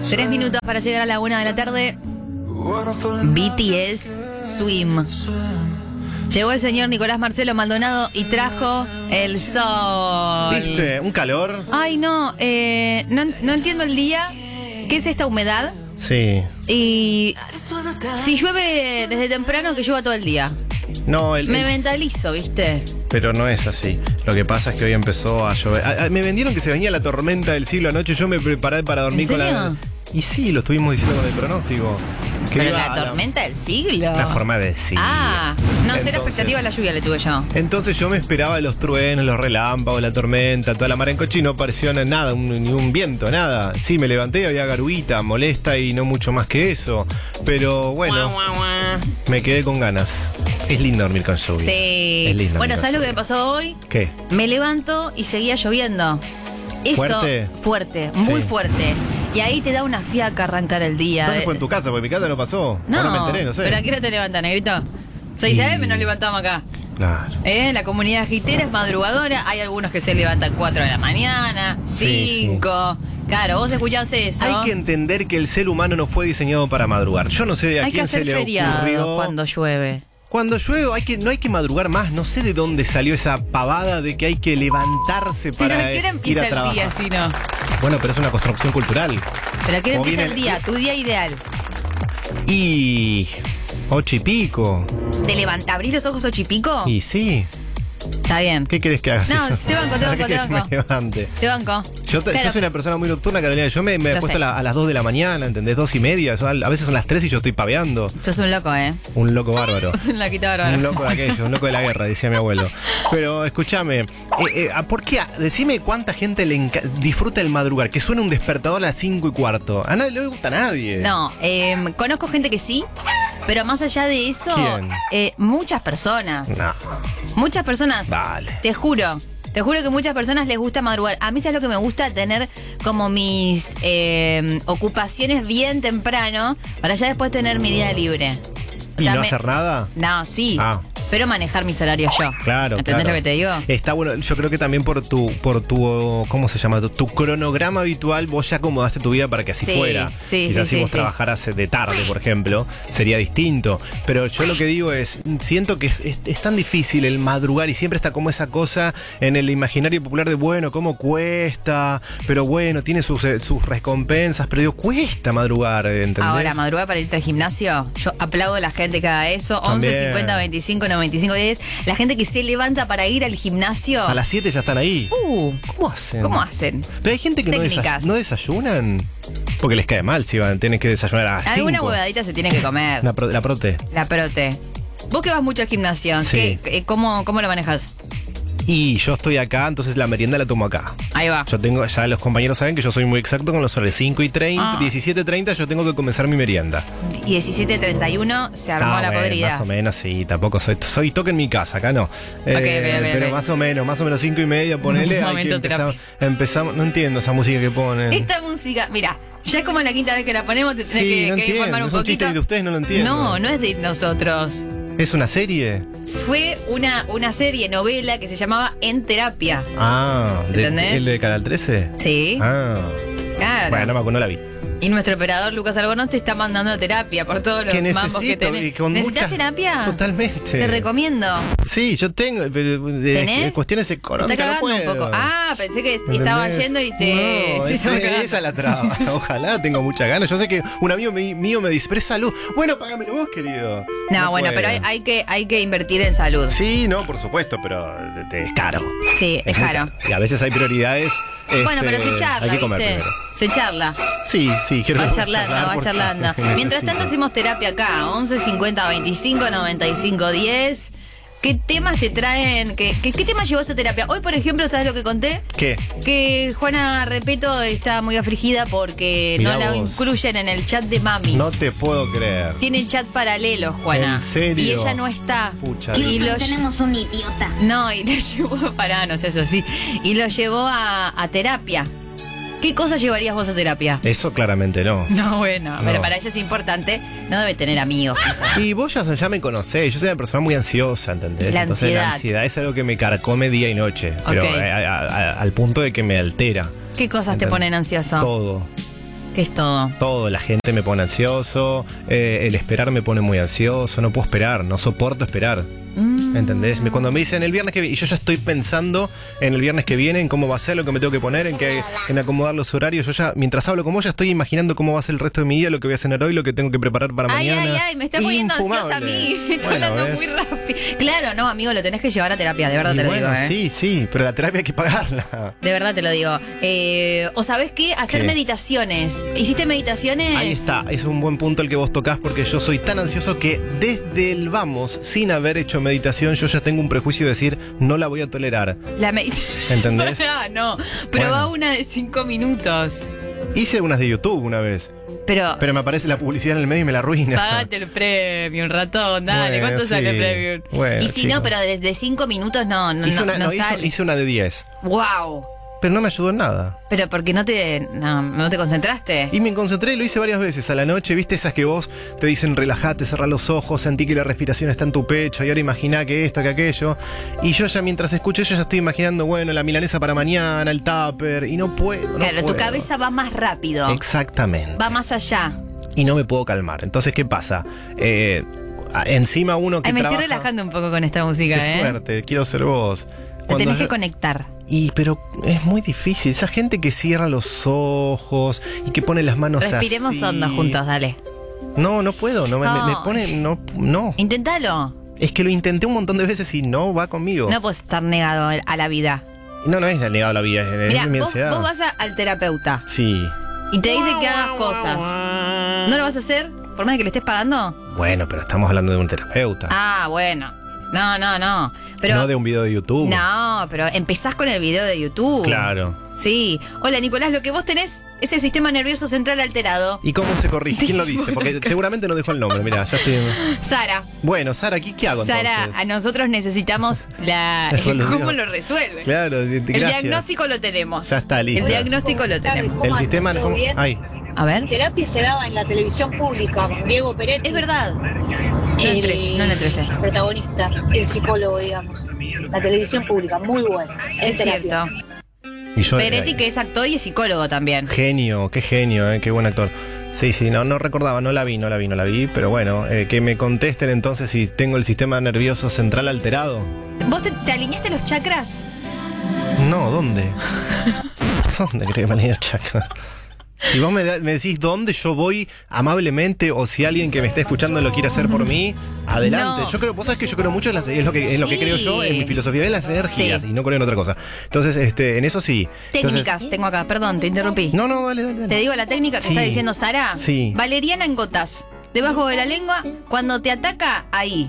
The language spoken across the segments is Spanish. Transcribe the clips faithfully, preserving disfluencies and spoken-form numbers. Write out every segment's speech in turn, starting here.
Tres minutos para llegar a la una de la tarde. B T S Swim. Llegó el señor Nicolás Marcelo Maldonado y trajo el sol. ¿Viste? Un calor. Ay, no, eh, no, no entiendo el día. ¿Qué es esta humedad? Sí. Y si llueve desde temprano, que llueva todo el día. No, el, Me el- mentalizo, ¿viste? pero no es así. Lo que pasa es que hoy empezó a llover. Ah, ah, me vendieron que se venía la tormenta del siglo anoche. Yo me preparé para dormir ¿En con serio? la. Y sí, lo estuvimos diciendo con el pronóstico. Que Pero iba la a la- tormenta del siglo. La forma de decir. Ah, no, cero Entonces- expectativa de la lluvia le tuve yo. Entonces yo me esperaba los truenos, los relámpagos, la tormenta, toda la mar en coche y no pareció nada, un- ni un viento, nada. Sí, me levanté y había garuita, molesta y no mucho más que eso. Pero bueno, me quedé con ganas. Es lindo dormir con lluvia. Sí. Es lindo. Bueno, dormir ¿sabes lo con que me lluvia. pasó hoy? ¿Qué? Me levanto y seguía lloviendo. Eso, ¿Fuerte? fuerte, muy Sí. fuerte. Y ahí te da una fiaca arrancar el día. Entonces Eh, fue en tu casa, porque en mi casa no pasó. No, no me enteré, no sé. pero ¿a qué hora te levantas, negrito? seis Y- a eme nos levantamos acá. Claro. ¿Eh? La comunidad gitera es madrugadora. Hay algunos que se levantan cuatro de la mañana, Sí, cinco. Claro, vos escuchás eso. Hay que entender que el ser humano no fue diseñado para madrugar. Yo no sé de a Hay que quién se hacer le feriados ocurrió. cuando llueve. Cuando llueve hay que, no hay que madrugar más. No sé de dónde salió esa pavada de que hay que levantarse Pero para ¿a qué hora ir empieza a el trabajar. día si no? Bueno, pero es una construcción cultural. ¿Pero a qué hora O empieza viene el el- día? Tu día ideal. Y ocho y pico. ¿Te levantas, abrís los ojos ocho y pico? Y sí. Está bien. ¿Qué querés que haga? No, te banco, te ¿Para banco, qué te querés que banco. me levante? Te banco. Yo, te- Claro. yo soy una persona muy nocturna, Carolina. Yo me, me he Lo puesto sé. a, la- a las dos de la mañana, ¿entendés? Dos y media. Son- a veces son las tres y yo estoy paveando. Sos un loco, ¿eh? Un loco bárbaro. Sos un loquito bárbaro. Un loco de aquello, un loco de la guerra, decía mi abuelo. Pero escúchame, eh, eh, ¿por qué? Decime cuánta gente le enca- disfruta el madrugar, que suena un despertador a las cinco y cuarto. A nadie le gusta a nadie. No, eh, conozco gente que sí, pero más allá de eso, ¿Quién? eh, muchas personas. No, Muchas personas. vale. Te juro. Te juro que muchas personas les gusta madrugar. A mí, ¿sabes lo que me gusta? Tener como mis eh, ocupaciones bien temprano para ya después tener mi día libre. O ¿Y sea, no me- hacer nada? No, sí. Ah. Pero manejar mis horarios yo. Claro, ¿Entendés claro. lo que te digo? Está bueno, yo creo que también por tu, por tu, ¿cómo se llama? Tu, tu cronograma habitual, vos ya acomodaste tu vida para que así Sí, fuera. sí, Quizás sí, si sí, vos sí. trabajaras de tarde, por ejemplo, sería distinto. Pero yo lo que digo es, siento que es, es- es tan difícil el madrugar y siempre está como esa cosa en el imaginario popular de, bueno, cómo cuesta, pero bueno, tiene sus, eh, sus recompensas, pero digo, cuesta madrugar, ¿entendés? Ahora, madrugar para irte al gimnasio, yo aplaudo a la gente que haga eso. También. once cincuenta veinticinco noventa y cinco diez. La gente que se levanta para ir al gimnasio. A las siete ya están ahí. Uh, ¿Cómo hacen? ¿Cómo hacen? Pero hay gente que no, desa- Técnicas. no desayunan. Porque les cae mal si van, tienen que desayunar a las Alguna cinco. huevadita se tiene que comer. La, pro- la prote. La prote. Vos que vas mucho al gimnasio, Sí. ¿qué- qué- cómo, ¿cómo lo manejas? Y yo estoy acá, entonces la merienda la tomo acá. Ahí va. Yo tengo, ya los compañeros saben que yo soy muy exacto con los horarios. cinco y treinta, Ah. diecisiete y treinta yo tengo que comenzar mi merienda. diecisiete treinta y uno se armó Ah, la bueno, podrida. más o menos, sí, tampoco soy, soy toque en mi casa, acá no. Eh, ok, ok, pero ok. más o menos, más o menos cinco y media, ponele, Un hay que momento empezar, empezamos, no entiendo esa música que ponen. Esta música, mira, ya es como la quinta vez que la ponemos, te tenés Sí, que, no que entiendo, informar un es un poquito. chiste de ustedes, no lo entiendo. No, no es de nosotros. ¿Es una serie? Fue una, una serie, novela que se llamaba En Terapia. Ah, de, ¿Entendés? ¿el de Canal trece? Sí. Ah, Claro. bueno, no me acuerdo, no la vi. Y nuestro operador Lucas Albornoz te está mandando a terapia por todos los Que mambos que necesito tenés. y con ¿Necesitas mucha- terapia? Totalmente. Te recomiendo. Sí, yo tengo, pero de, ¿Tenés? de cuestiones Te está económicas no cagando un puedo. poco. Ah, pensé que ¿Entendés? estaba yendo y te. No, te esa, estaba cagando. esa la traba. Ojalá, tengo muchas ganas. Yo sé que un amigo me- mío me dice, pero es salud. Bueno, págamelo vos, querido. No, bueno, puedo. pero hay, hay que, hay que invertir en salud. Sí, no, por supuesto, pero te- te- es caro. Sí, es muy caro. Y a veces hay prioridades. Bueno, este, pero se charla, hay que comer ¿viste? primero. Se charla. Sí, sí, quiero Va charlando, charlar va porque charlando. necesito. Mientras tanto hacemos terapia acá, once cincuenta veinticinco noventa y cinco diez. ¿Qué temas te traen? ¿Qué, qué, qué temas llevas a terapia? Hoy, por ejemplo, ¿sabes lo que conté? ¿Qué? Que Juana Repeto está muy afligida porque Mirá no la vos. incluyen en el chat de mamis. No te puedo creer. Tiene chat paralelo, Juana. ¿En serio? Y ella no está. Pucha. Y lo, tenemos un idiota. no, y lo llevó, pará, no sé eso sí. Y lo llevó a, a terapia. ¿Qué cosas llevarías vos a terapia? Eso claramente no. No, bueno, pero No. para ella es importante. No debe tener amigos, quizás. Y vos ya, ya me conocés, yo soy una persona muy ansiosa, ¿entendés? La Entonces la ansiedad. ansiedad es algo que me carcome día y noche, pero Ok. a- a- a- al punto de que me altera ¿Qué cosas te ¿entendés? ponen ansioso? todo. ¿Qué es todo? Todo, la gente me pone ansioso, eh, el esperar me pone muy ansioso, no puedo esperar, no soporto esperar. Mm. ¿Entendés? Cuando me dicen el viernes que viene, y yo ya estoy pensando en el viernes que viene, en cómo va a ser, lo que me tengo que poner, en que en acomodar los horarios. Yo ya, mientras hablo con vos, ya estoy imaginando cómo va a ser el resto de mi día, lo que voy a cenar hoy, lo que tengo que preparar para ay, mañana. Ay, ay, me está poniendo ansiosa a mí. Me está bueno, hablando ¿ves? Muy rápido. Claro, no, amigo, lo tenés que llevar a terapia, de verdad y te bueno, lo digo. ¿eh? Sí, sí, pero la terapia hay que pagarla. De verdad te lo digo. Eh, ¿O sabés qué? Hacer ¿Qué? meditaciones. ¿Hiciste meditaciones? Ahí está, es un buen punto el que vos tocás, porque yo soy tan ansioso que desde el vamos, sin haber hecho meditación, yo ya tengo un prejuicio de decir, no la voy a tolerar. La meditación. ¿Entendés? no, pero va una de cinco minutos. Hice unas de YouTube una vez. Pero, pero me aparece la publicidad en el medio y me la arruina. Pagate el premium, ratón, dale. Bueno, ¿cuánto sí. sale el premium? Bueno, y si chico. no, pero desde cinco minutos no, no, hice no, una, no no sale. Hice, hice una de diez. ¡Wow! Pero no me ayudó en nada. Pero porque no te no, no te concentraste. Y me concentré y lo hice varias veces a la noche. ¿Viste esas que vos te dicen relajate, cerrá los ojos, sentí que la respiración está en tu pecho y ahora imaginá que esto, que aquello? Y yo ya mientras escucho, yo ya estoy imaginando, bueno, la milanesa para mañana, el tupper, y no puedo. No claro, puedo. Tu cabeza va más rápido. Exactamente. Va más allá. Y no me puedo calmar. Entonces, ¿qué pasa? Eh, encima uno que Ay, me trabaja... estoy relajando un poco con esta música, Qué ¿eh? suerte, quiero ser vos. Te tenés yo... que conectar. Y pero es muy difícil. Esa gente que cierra los ojos y que pone las manos así. Respiremos hondo juntos, dale. No, no puedo. No, no. Me, me pone. No, no. Inténtalo. Es que lo intenté un montón de veces y no va conmigo. No puedes estar negado a la vida. No, no es negado a la vida. Es, Mirá, es mi vos, ansiedad. vos vas a, al terapeuta. Sí. Y te dice que hagas cosas. ¿No lo vas a hacer por más de que le estés pagando? Bueno, pero estamos hablando de un terapeuta. Ah, bueno. No, no, no. Pero, no de un video de YouTube. No, pero empezás con el video de YouTube. Claro. Sí. Hola, Nicolás, lo que vos tenés es el sistema nervioso central alterado. ¿Y cómo se corrige? ¿Quién lo dice? Porque seguramente no dejó el nombre. Mirá, ya estoy... Sara. Bueno, Sara, ¿qué, qué hago Sara, entonces? a nosotros necesitamos la... ¿Cómo lo resuelve? Claro, gracias. El diagnóstico lo tenemos. Ya está listo. El diagnóstico lo tenemos. El sistema... ¿cómo? Ay. A ver. Terapia se daba en la televisión pública con Diego Peretti. Es verdad. No en trece, no en el trece. Protagonista, el psicólogo, digamos. La televisión pública, muy buena. Es terapia. cierto. Y yo, Peretti, que es actor y es psicólogo también. Genio, qué genio, eh, qué buen actor. Sí, sí, no, no recordaba, no la vi, no la vi, no la vi, pero bueno, eh, que me contesten entonces si tengo el sistema nervioso central alterado. ¿Vos te, te alineaste los chakras? No, ¿dónde? ¿Dónde crees que me alineé los chakras? Si vos me, me decís dónde yo voy amablemente, o si alguien que me está escuchando lo quiere hacer por mí, adelante. No. Yo creo, vos sabés que yo creo mucho en las, es lo que es sí. lo que creo yo en mi filosofía de las energías, sí. y no creo en otra cosa. Entonces, este, en eso sí. Técnicas Entonces, tengo acá, perdón, te interrumpí. No, no, dale, dale, dale. Te digo la técnica que sí. está diciendo Sara. Sí. Valeriana en gotas. Debajo de la lengua, cuando te ataca, ahí.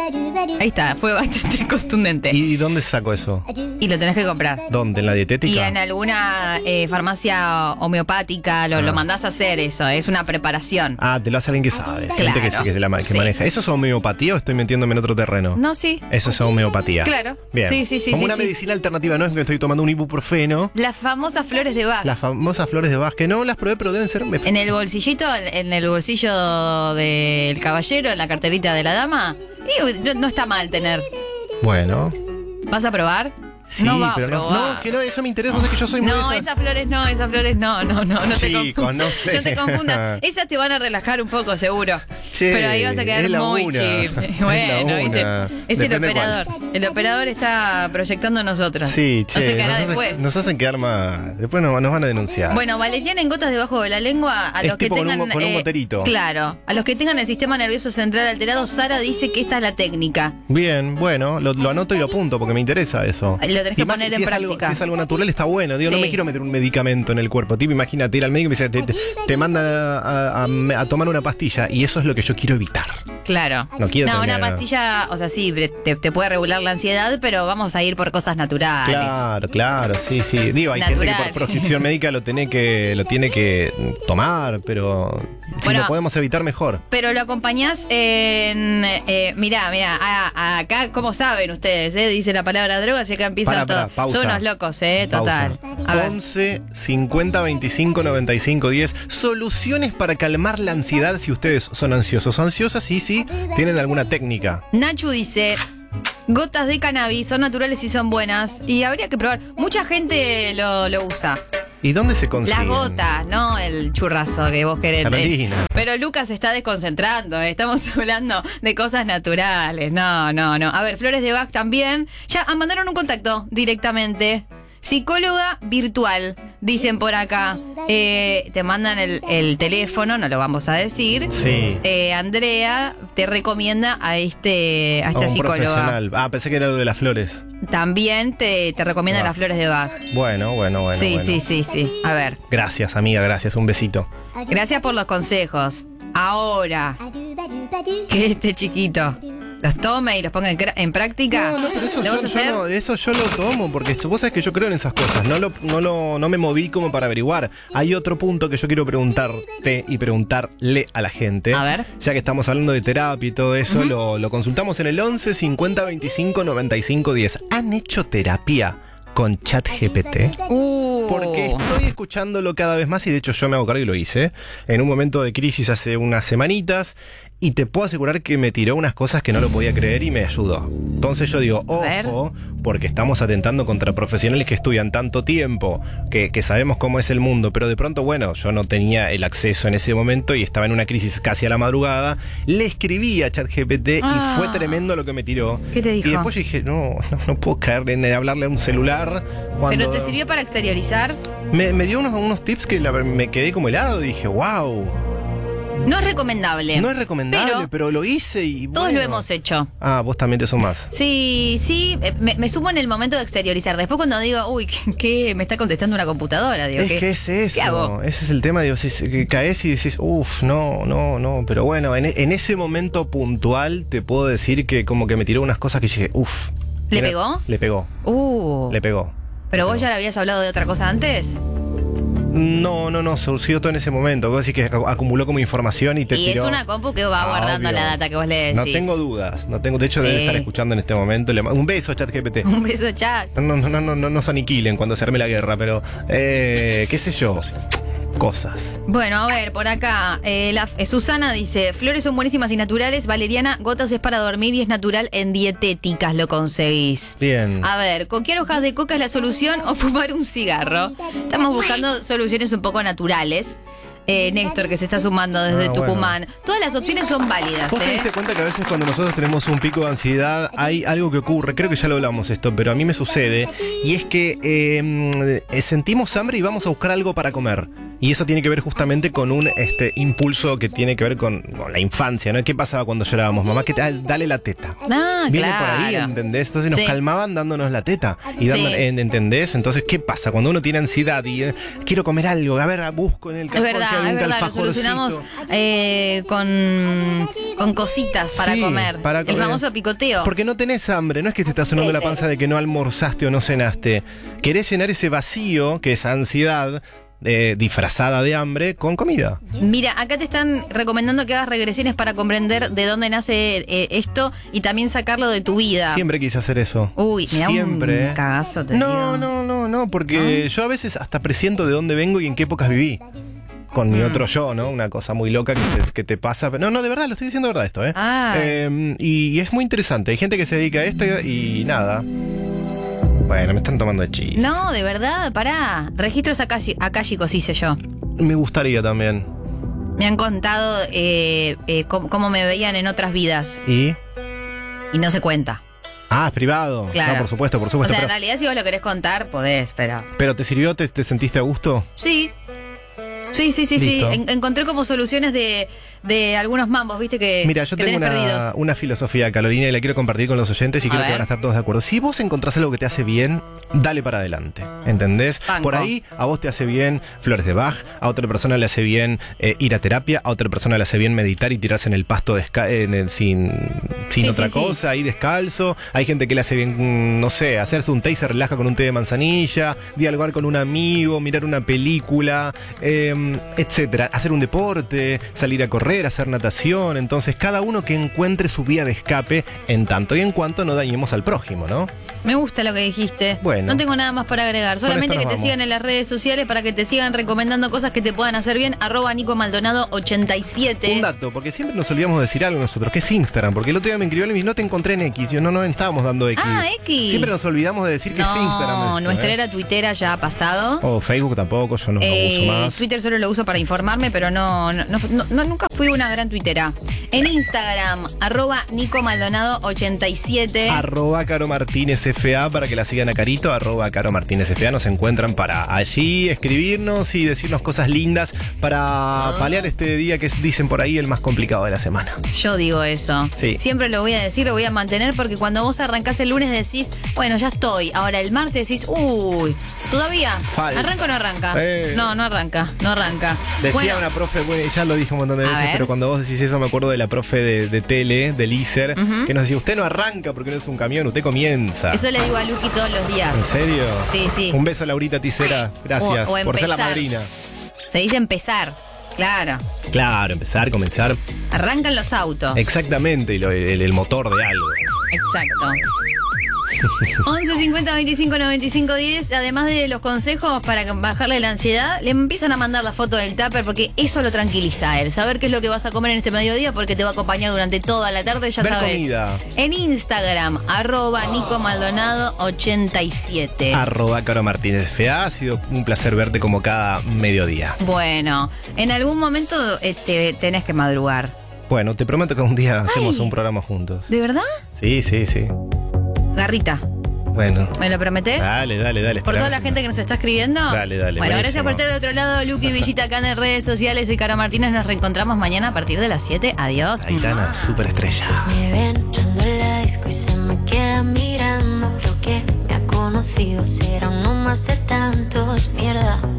Ahí está, fue bastante contundente. ¿Y dónde saco eso? Y lo tenés que comprar. ¿Dónde? ¿En la dietética? Y en alguna eh, farmacia homeopática lo, ah. lo mandás a hacer eso, es una preparación. Ah, te lo hace alguien que sabe, claro. gente que sí, que, se la, que sí. maneja. ¿Eso es homeopatía o estoy metiéndome en otro terreno? No, sí. Eso es homeopatía. Claro. Bien. Sí, sí, sí. Como sí, una sí. medicina alternativa, no es que estoy tomando un ibuprofeno. Las famosas flores de Bach. Las famosas flores de Bach, que no las probé, pero deben ser... En el bolsillito, en el bolsillo del caballero, en la carterita de la dama, y no, no está mal tener. Bueno. ¿Vas a probar? Sí, no va pero a no, probar. no, que no, eso me interesa, vos sabés que yo soy muy... No, esa... esas flores no, esas flores no, no, no, no te Chicos, confundas. no sé. No te confundas. Esas te van a relajar un poco, seguro. Che, pero ahí vas a quedar muy una. chip. Bueno, es viste. Es el Depende operador. Cuál. El operador está proyectando a nosotros. Sí, che. No sé qué hará nos, después. hacen, nos hacen quedar más. Después nos, nos van a denunciar. Bueno, valeriana en gotas debajo de la lengua, a es los que tipo tengan. Con un, con un eh, moterito. Claro. A los que tengan el sistema nervioso central alterado, Sara dice que esta es la técnica. Bien, bueno, lo, lo anoto y lo apunto porque me interesa eso. Lo tenés que más, poner si en es práctica. Algo, si es algo natural, está bueno. Digo, sí. no me quiero meter un medicamento en el cuerpo. Tipo, imagínate ir al médico y me dice, te, te, te manda a, a, a tomar una pastilla. Y eso es lo que yo quiero evitar. Claro. No quiero No, tener... una pastilla, o sea, sí, te, te puede regular la ansiedad, pero vamos a ir por cosas naturales. Claro, claro, sí, sí. Digo, hay Natural. gente que por prescripción médica lo tiene que, lo tiene que tomar, pero si bueno, lo podemos evitar, mejor. Pero lo acompañás en... Eh, mirá, mirá, a, a acá, ¿cómo saben ustedes? Eh? Dice la palabra drogas y acá empiezan todos. Son unos locos, ¿eh? Total. A ver. once cincuenta veinticinco noventa y cinco diez. Soluciones para calmar la ansiedad si ustedes son ansiosos o ansiosas. Sí, sí, tienen alguna técnica. Nachu dice... Gotas de cannabis son naturales y son buenas. Y habría que probar. Mucha gente lo, lo usa. ¿Y dónde se consigue? Las gotas, no el churrazo que vos querés. Carolina. Pero Lucas se está desconcentrando, ¿eh? Estamos hablando de cosas naturales. No, no, no. A ver, flores de Bach también. Ya ah, mandaron un contacto directamente. Psicóloga virtual, dicen por acá. Eh, te mandan el, el teléfono, no lo vamos a decir. Sí. Eh, Andrea te recomienda a este a esta A un psicóloga. profesional. Ah, pensé que era lo de las flores. También te, te recomienda Ah. las flores de Bach. Bueno, bueno, bueno. sí, bueno. sí, sí, sí. A ver, Gracias, amiga, gracias. Un besito. gracias por los consejos. Ahora, que este chiquito los tome y los ponga en, cra- en práctica. No, no, pero eso ¿lo yo, vas a yo hacer? no, eso yo lo tomo, porque esto, vos sabés que yo creo en esas cosas, no, lo, no, lo, no me moví como para averiguar. Hay otro punto que yo quiero preguntarte y preguntarle a la gente. A ver. Ya que estamos hablando de terapia y todo eso, uh-huh. lo, lo consultamos en el once cincuenta veinticinco noventa y cinco diez. ¿Han hecho terapia con ChatGPT? Uh. Porque estoy escuchándolo cada vez más y de hecho yo me hago cargo y lo hice en un momento de crisis hace unas semanitas y te puedo asegurar que me tiró unas cosas que no lo podía creer y me ayudó. Entonces yo digo, ojo, porque estamos atentando contra profesionales que estudian tanto tiempo, que, que sabemos cómo es el mundo, pero de pronto, bueno, yo no tenía el acceso en ese momento y estaba en una crisis casi a la madrugada, le escribí a ChatGPT Ah. y fue tremendo lo que me tiró. ¿Qué te dijo? Y después yo dije, no, no, no puedo caer en hablarle a un celular. Cuando ¿Pero te sirvió para exteriorizar? Me, me dio unos, unos tips que la- me quedé como helado. Dije, wow. No es recomendable. No es recomendable, pero, pero lo hice y todos bueno. lo hemos hecho. Ah, vos también te sumás. Sí, sí, eh, me, me sumo en el momento de exteriorizar. Después cuando digo, uy, ¿qué, qué me está contestando una computadora? Digo, Es ¿qué, que es eso. ¿qué hago? Ese es el tema. Digo, si, si- que caes y decís, uff, no, no, no. Pero bueno, en, en ese momento puntual te puedo decir que como que me tiró unas cosas que dije, uff. ¿Le pegó? Le pegó. Uh, Le pegó. ¿Pero Le vos pegó. ya le habías hablado de otra cosa antes? No, no, no, surgió todo en ese momento. Vos decís que ac- acumuló como información y te Y tiró. es una compu que va Ah, guardando obvio. la data que vos le decís. No tengo dudas, no tengo, de hecho debe Sí. estar escuchando en este momento. Le mando un beso, ChatGPT. Un beso, chat. No, no, no, no, no, no se aniquilen cuando se arme la guerra, pero eh, qué sé yo, cosas. Bueno, a ver, por acá, eh, la, eh, Susana dice, flores son buenísimas y naturales, Valeriana, gotas es para dormir y es natural, en dietéticas lo conseguís. Bien. A ver, ¿coquear hojas de coca es la solución o fumar un cigarro? Estamos buscando soluciones un poco naturales. Eh, Néstor, que se está sumando desde Ah, Tucumán. Todas las opciones son válidas, ¿Vos te ¿eh? diste cuenta que a veces cuando nosotros tenemos un pico de ansiedad hay algo que ocurre? Creo que ya lo hablamos esto, pero a mí me sucede. Y es que eh, eh, sentimos hambre y vamos a buscar algo para comer. Y eso tiene que ver justamente con un este impulso que tiene que ver con, con la infancia, ¿no? ¿Qué pasaba cuando llorábamos? Mamá, que te, ah, dale la teta. Ah, Viene claro. por ahí, ¿entendés? Entonces nos Sí. calmaban dándonos la teta. Y dando- Sí. en- ¿entendés? Entonces, ¿qué pasa? Cuando uno tiene ansiedad y eh, quiero comer algo, a ver, busco en el Es cajón si verdad, hay es un verdad, lo alfajorcito. solucionamos eh, con, con cositas para Sí, comer. para El comer. famoso picoteo. Porque no tenés hambre, no es que te está sonando la panza de que no almorzaste o no cenaste. Querés llenar ese vacío, que es ansiedad, eh, disfrazada de hambre, con comida. Mira, acá te están recomendando que hagas regresiones para comprender de dónde nace eh, esto y también sacarlo de tu vida. Siempre quise hacer eso. Uy, me da Siempre. un ¿eh? cagazo, te No, digo. no, no, no, porque yo a veces hasta presiento de dónde vengo y en qué épocas viví. Con mi Mm. otro yo, ¿no? Una cosa muy loca que te, que te pasa. No, no, de verdad, lo estoy diciendo de verdad esto, ¿eh? Ay. Eh, y, y es muy interesante. Hay gente que se dedica a esto y, y nada. Bueno, me están tomando de chiste. No, de verdad, pará. Registros acashi- akáshicos hice yo. Me gustaría también. Me han contado eh, eh, cómo, cómo me veían en otras vidas ¿Y? y no se cuenta. Ah, es privado. Claro. No, por supuesto, por O supuesto. sea, en pero, realidad si vos lo querés contar, podés, pero... pero ¿te sirvió? ¿Te, te sentiste a gusto? Sí. Sí, sí, sí, sí. Listo. En- encontré como soluciones de, de algunos mambos, viste, que, Mira, yo que tengo tenés una, perdidos. una filosofía, Carolina, y la quiero compartir con los oyentes y A creo que ver. van a estar todos de acuerdo. Si vos encontrás algo que te hace bien, dale para adelante. ¿Entendés? Banco. Por ahí a vos te hace bien flores de Bach, a otra persona le hace bien eh, ir a terapia, a otra persona le hace bien meditar y tirarse en el pasto desca- en el- sin, sin Sí, otra sí, sí. cosa, ahí descalzo. Hay gente que le hace bien, mm, no sé, hacerse un té y se relaja con un té de manzanilla, dialogar con un amigo, mirar una película. Eh, eh, etcétera. Hacer un deporte, salir a correr, hacer natación. Entonces, cada uno que encuentre su vía de escape en tanto y en cuanto no dañemos al prójimo, ¿no? Me gusta lo que dijiste. Bueno. No tengo nada más para agregar. Solamente esto que nos te vamos. sigan en las redes sociales para que te sigan recomendando cosas que te puedan hacer bien. Arroba Nico Maldonado ochenta y siete. Un dato, porque siempre nos olvidamos de decir algo nosotros, que es Instagram, porque el otro día me escribió y me dijo, no te encontré en X, yo no, no estábamos dando X. Ah, X. Siempre nos olvidamos de decir que es Instagram. No, esto, nuestra ¿eh? era tuitera ya ha pasado. O Facebook tampoco, yo no, no Eh, uso más. Twitter solo lo uso para informarme, pero no, no, no, no- nunca fui una gran tuitera. En Instagram, arroba Nico Maldonado ochenta y siete. Arroba Caro Martínez F A para que la sigan a Carito, arroba Caro Martínez F A, nos encuentran para allí escribirnos y decirnos cosas lindas para paliar este día que es, dicen por ahí, el más complicado de la semana. Yo digo eso. Sí. Siempre lo voy a decir, lo voy a mantener, porque cuando vos arrancás el lunes decís, bueno, ya estoy. Ahora el martes decís, uy, ¿todavía? Falta. ¿Arranca o no arranca? Eh. No, no arranca, no arranca. Decía Bueno, una profe, bueno, ya lo dije un montón de A veces, ver. pero cuando vos decís eso me acuerdo de la profe de, de tele, del I S E R, Ujú. que nos decía, usted no arranca porque no es un camión, usted comienza. eso le digo a Luqui todos los días. ¿En serio? Sí, sí. Un beso a Laurita Ticera, gracias O- o por ser la empezar. madrina. Se dice empezar, claro. Claro, empezar, comenzar. Arrancan los autos. Exactamente, y lo- el, el motor de algo. Exacto. once cincuenta veinticinco noventa y cinco diez. Además de los consejos para bajarle la ansiedad, le empiezan a mandar la foto del tupper, porque eso lo tranquiliza a él. Saber qué es lo que vas a comer en este mediodía, porque te va a acompañar durante toda la tarde, ya Ver sabes. comida. En Instagram, arroba Nico Maldonado ochenta y siete. Arroba Caro Martínez F A, ha sido un placer verte como cada mediodía. Bueno, en algún momento este, tenés que madrugar. Bueno, te prometo que un día hacemos Ay. un programa juntos. ¿De verdad? Sí, sí, sí. Garrita, Bueno. ¿me lo prometés? Dale, dale, dale. Por toda la esperamos. gente que nos está escribiendo. Dale, dale, Bueno, buenísimo. gracias por estar del otro lado, Luqui Villita, acá en redes sociales. Soy Caro Martínez. Nos reencontramos mañana a partir de las siete. Adiós. Aitana, superestrella. Me ven entrando en la disco y se me queda mirando. Creo que me ha conocido, será uno más de tantos. Mierda.